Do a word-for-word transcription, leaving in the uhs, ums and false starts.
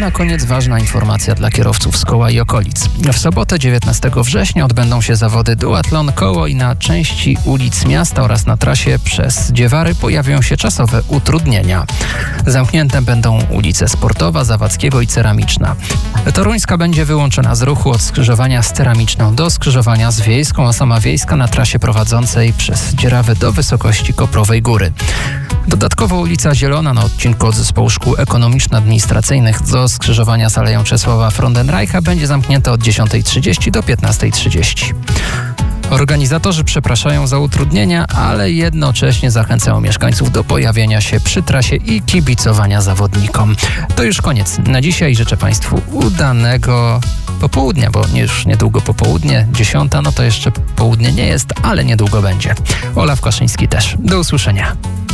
na koniec ważna informacja dla kierowców z Koła i okolic. W sobotę dziewiętnastego września odbędą się zawody duatlon koło i na części ulic miasta oraz na trasie przez Dziewary pojawią się czasowe utrudnienia. Zamknięte będą ulice Sportowa, Zawadzkiego i Ceramiczna. Toruńska będzie wyłączona z ruchu od skrzyżowania z Ceramiczną do skrzyżowania z Wiejską, a sama Wiejska na trasie prowadzącej przez Dzierawy do wysokości Koprowej Góry. Dodatkowo ulica Zielona na odcinku od Zespołu Szkół Ekonomiczno-Administracyjnych do skrzyżowania z Aleją Czesława Frondenreicha będzie zamknięta od dziesiątej trzydzieści do piętnastej trzydzieści. Organizatorzy przepraszają za utrudnienia, ale jednocześnie zachęcają mieszkańców do pojawienia się przy trasie i kibicowania zawodnikom. To już koniec na dzisiaj. Życzę Państwu udanego popołudnia, bo już niedługo popołudnie, dziesiąta, no to jeszcze południe nie jest, ale niedługo będzie. Olaf Koszyński też. Do usłyszenia.